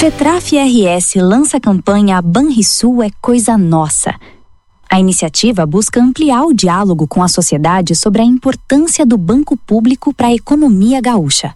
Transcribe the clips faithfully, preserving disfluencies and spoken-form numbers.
FETRAF R S lança a campanha Banrisul é Coisa Nossa. A iniciativa busca ampliar o diálogo com a sociedade sobre a importância do banco público para a economia gaúcha.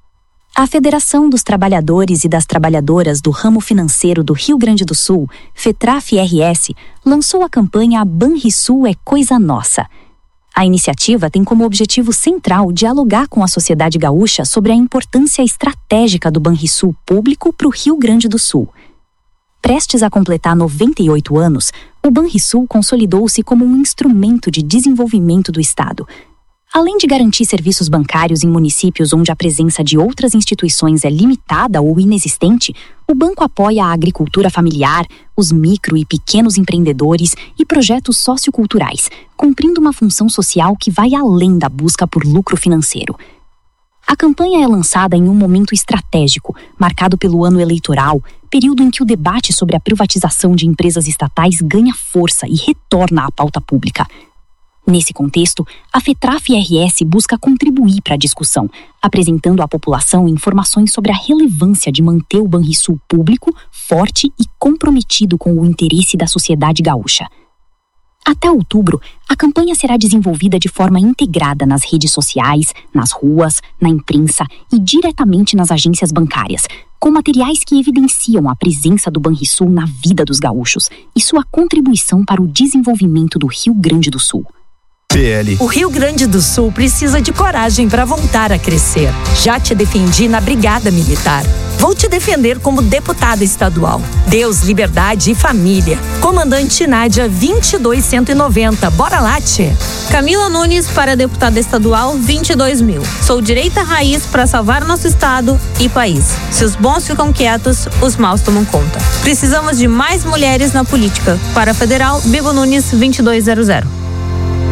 A Federação dos Trabalhadores e das Trabalhadoras do Ramo Financeiro do Rio Grande do Sul, FETRAF R S, lançou a campanha Banrisul é Coisa Nossa. A iniciativa tem como objetivo central dialogar com a sociedade gaúcha sobre a importância estratégica do Banrisul público para o Rio Grande do Sul. Prestes a completar noventa e oito anos, o Banrisul consolidou-se como um instrumento de desenvolvimento do Estado. Além de garantir serviços bancários em municípios onde a presença de outras instituições é limitada ou inexistente, o banco apoia a agricultura familiar, os micro e pequenos empreendedores e projetos socioculturais, cumprindo uma função social que vai além da busca por lucro financeiro. A campanha é lançada em um momento estratégico, marcado pelo ano eleitoral, período em que o debate sobre a privatização de empresas estatais ganha força e retorna à pauta pública. Nesse contexto, a FETRAF R S busca contribuir para a discussão, apresentando à população informações sobre a relevância de manter o Banrisul público, forte e comprometido com o interesse da sociedade gaúcha. Até outubro, a campanha será desenvolvida de forma integrada nas redes sociais, nas ruas, na imprensa e diretamente nas agências bancárias, com materiais que evidenciam a presença do Banrisul na vida dos gaúchos e sua contribuição para o desenvolvimento do Rio Grande do Sul. P L. O Rio Grande do Sul precisa de coragem para voltar a crescer. Já te defendi na Brigada Militar. Vou te defender como deputada estadual. Deus, liberdade e família. Comandante Nádia vinte e dois cento e noventa. Bora lá, tchê. Camila Nunes para deputada estadual vinte e dois mil. Sou direita raiz para salvar nosso estado e país. Se os bons ficam quietos, os maus tomam conta. Precisamos de mais mulheres na política. Para a Federal, Bibo Nunes vinte e dois zero zero.